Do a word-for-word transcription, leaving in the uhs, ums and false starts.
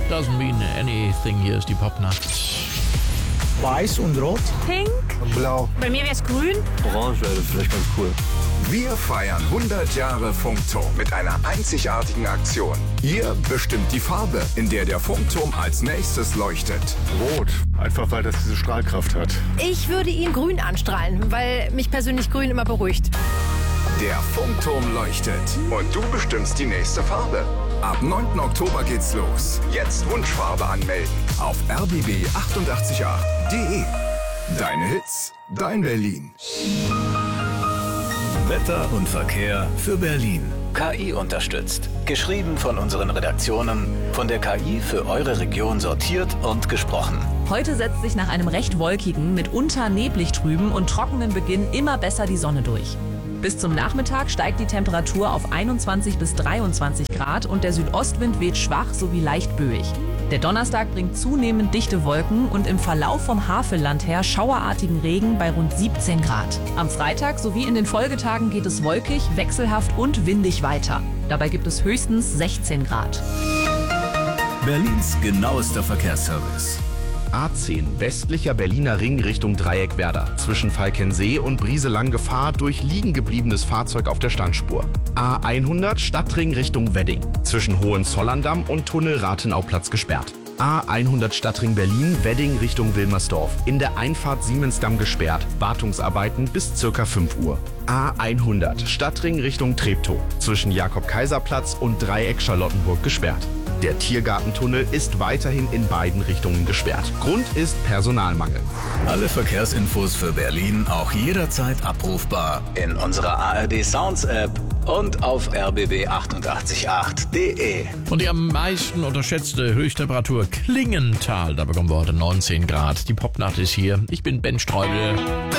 Doesn't mean anything. Hier ist die Popnacht. Weiß und rot. Pink. Blau. Bei mir wäre es grün. Orange wäre vielleicht ganz cool. Wir feiern hundert Jahre Funkturm mit einer einzigartigen Aktion. Ihr bestimmt die Farbe, in der der Funkturm als nächstes leuchtet. Rot. Einfach weil das diese Strahlkraft hat. Ich würde ihn grün anstrahlen, weil mich persönlich grün immer beruhigt. Der Funkturm leuchtet und du bestimmst die nächste Farbe. Ab neunten Oktober geht's los. Jetzt Wunschfarbe anmelden auf r b b achtundachtzig Komma acht punkt d e. Deine Hits, dein Berlin. Wetter und Verkehr für Berlin. K I unterstützt. Geschrieben von unseren Redaktionen, von der K I für eure Region sortiert und gesprochen. Heute setzt sich nach einem recht wolkigen, mitunter neblig trüben und trockenen Beginn immer besser die Sonne durch. Bis zum Nachmittag steigt die Temperatur auf einundzwanzig bis dreiundzwanzig Grad und der Südostwind weht schwach sowie leicht böig. Der Donnerstag bringt zunehmend dichte Wolken und im Verlauf vom Havelland her schauerartigen Regen bei rund siebzehn Grad. Am Freitag sowie in den Folgetagen geht es wolkig, wechselhaft und windig weiter. Dabei gibt es höchstens sechzehn Grad. Berlins genauester Verkehrsservice. A zehn, westlicher Berliner Ring Richtung Dreieckwerder. Zwischen Falkensee und Brieselang Gefahr durch liegen gebliebenes Fahrzeug auf der Standspur. A hundert, Stadtring Richtung Wedding. Zwischen Hohenzollerndamm und Tunnel Rathenauplatz gesperrt. A hundert Stadtring Berlin, Wedding Richtung Wilmersdorf. In der Einfahrt Siemensdamm gesperrt. Wartungsarbeiten bis ca. fünf Uhr. A hundert, Stadtring Richtung Treptow. Zwischen Jakob-Kaiser-Platz und Dreieck Charlottenburg gesperrt. Der Tiergartentunnel ist weiterhin in beiden Richtungen gesperrt. Grund ist Personalmangel. Alle Verkehrsinfos für Berlin auch jederzeit abrufbar in unserer A R D Sounds App und auf r b b achtundachtzig Komma acht punkt d e. Und die am meisten unterschätzte Höchsttemperatur Klingenthal. Da bekommen wir heute neunzehn Grad. Die Popnacht ist hier. Ich bin Ben Streubel.